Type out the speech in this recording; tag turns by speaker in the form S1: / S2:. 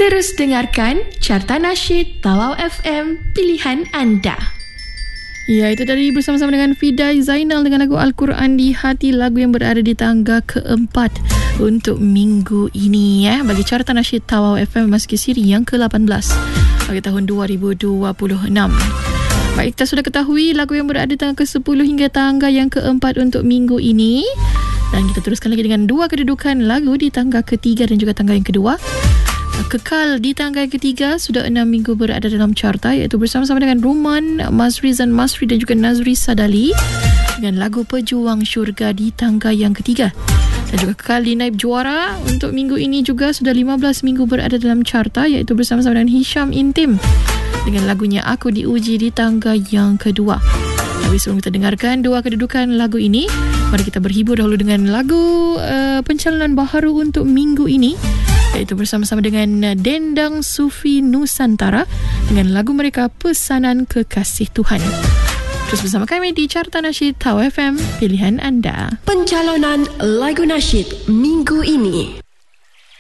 S1: Terus dengarkan Carta Nasyid Tawau FM, pilihan anda.
S2: Ya, itu tadi bersama-sama dengan Fidai Zainal dengan lagu Al-Quran di Hati, lagu yang berada di tangga keempat untuk minggu ini ya. Bagi Carta Nasyid Tawau FM memasuki siri yang ke-18 bagi tahun 2026. Baik, kita sudah ketahui lagu yang berada di tangga ke-10 hingga tangga yang keempat untuk minggu ini. Dan kita teruskan lagi dengan dua kedudukan lagu di tangga ketiga dan juga tangga yang kedua. Kekal di tangga ketiga sudah 6 minggu berada dalam carta, iaitu bersama-sama dengan Roman, Mazrizan Masri dan juga Nazri Sadali dengan lagu Pejuang Syurga di tangga yang ketiga. Dan juga kekal di naib juara untuk minggu ini juga sudah 15 minggu berada dalam carta, iaitu bersama-sama dengan Hisham Intim dengan lagunya Aku Diuji di tangga yang kedua. Tapi sebelum kita dengarkan dua kedudukan lagu ini, mari kita berhibur dahulu dengan lagu pencalonan baharu untuk minggu ini, iaitu bersama-sama dengan Dendang Sufi Nusantara dengan lagu mereka Pesanan Kekasih Tuhan. Terus bersama kami di Carta Nasyid Tawau FM, pilihan anda.
S1: Pencalonan lagu nasyid minggu ini.